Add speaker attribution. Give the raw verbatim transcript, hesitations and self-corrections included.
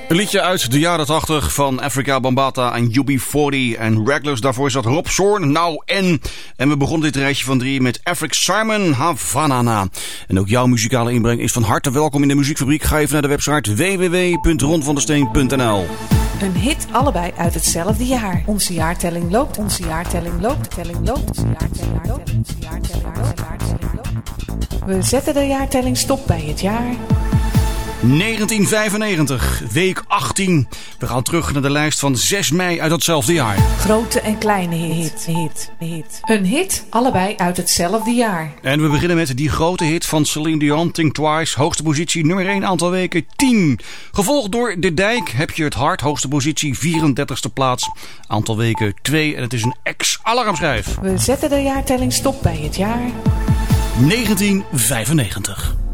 Speaker 1: Een liedje uit de jaren tachtig van Afrika Bambaataa en U B veertig en Regulars. Daarvoor zat Rob Zorn, nou en. En we begonnen dit rijtje van drie met Afric Simon, Havana. En ook jouw muzikale inbreng is van harte welkom in de Muziekfabriek. Ga even naar de website w w w punt ron van der steen punt n l.
Speaker 2: Een hit allebei uit hetzelfde jaar. Onze jaartelling loopt, onze jaartelling loopt, telling loopt, onze jaartelling loopt, onze jaartelling loopt, jaartelling loopt. We zetten de jaartelling stop bij het jaar
Speaker 1: negentien vijfennegentig, week achttien. We gaan terug naar de lijst van zes mei uit datzelfde jaar.
Speaker 2: Grote en kleine hit, hit, hit. Een hit, allebei uit hetzelfde jaar.
Speaker 1: En we beginnen met die grote hit van Celine Dion, Think Twice. Hoogste positie, nummer één, aantal weken, tien. Gevolgd door De Dijk, Heb je het hart. Hoogste positie, vierendertigste plaats. Aantal weken, twee. En het is een ex-alarmschijf.
Speaker 2: We zetten de jaartelling stop bij het jaar
Speaker 1: negentien vijfennegentig.